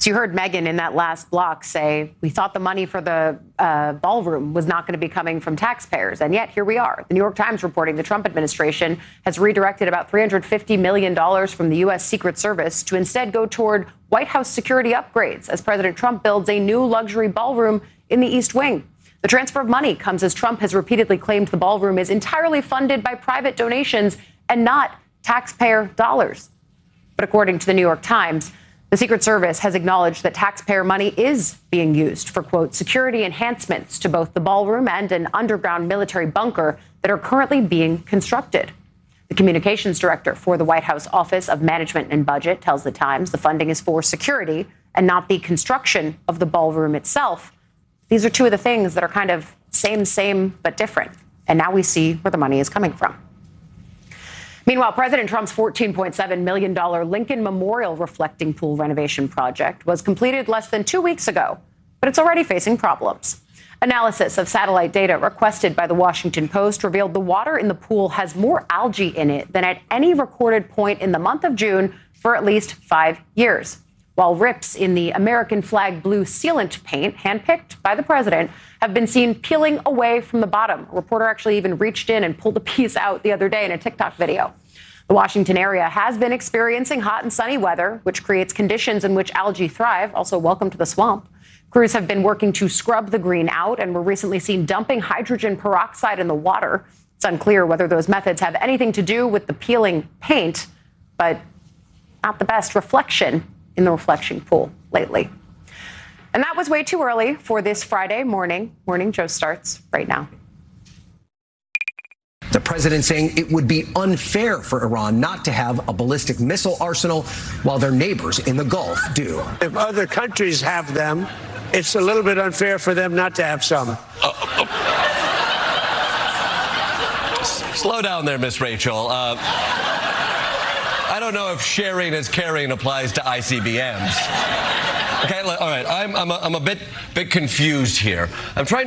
So you heard Megyn in that last block say, we thought the money for the ballroom was not going to be coming from taxpayers. And yet here we are. The New York Times reporting the Trump administration has redirected about $350 million from the U.S. Secret Service to instead go toward White House security upgrades as President Trump builds a new luxury ballroom in the East Wing. The transfer of money comes as Trump has repeatedly claimed the ballroom is entirely funded by private donations and not taxpayer dollars. But according to the New York Times, the Secret Service has acknowledged that taxpayer money is being used for, quote, security enhancements to both the ballroom and an underground military bunker that are currently being constructed. The communications director for the White House Office of Management and Budget tells the Times the funding is for security and not the construction of the ballroom itself. These are two of the things that are kind of same, but different. And now we see where the money is coming from. Meanwhile, President Trump's $14.7 million Lincoln Memorial reflecting pool renovation project was completed less than 2 weeks ago, but it's already facing problems. Analysis of satellite data requested by the Washington Post revealed the water in the pool has more algae in it than at any recorded point in the month of June for at least 5 years. While rips in the American flag blue sealant paint, handpicked by the president, have been seen peeling away from the bottom. A reporter actually even reached in and pulled a piece out the other day in a TikTok video. The Washington area has been experiencing hot and sunny weather, which creates conditions in which algae thrive. Also, welcome to the swamp. Crews have been working to scrub the green out and were recently seen dumping hydrogen peroxide in the water. It's unclear whether those methods have anything to do with the peeling paint, but not the best reflection in the reflection pool lately. And that was way too early for this Friday morning. Morning Joe starts right now. The president saying it would be unfair for Iran not to have a ballistic missile arsenal while their neighbors in the Gulf do. If other countries have them, it's a little bit unfair for them not to have some. Slow down there, Miss Rachel. I don't know if sharing is caring applies to ICBMs. Okay, all right. I'm a bit confused here. I'm trying